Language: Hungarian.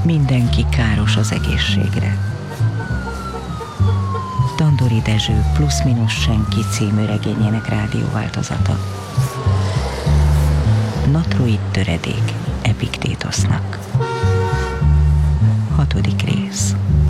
Mindenki káros az egészségre. Tandori Dezső Plusz-Minusz Senki című regényének rádióváltozata. Natroid töredék Epiktétosznak. 6. rész.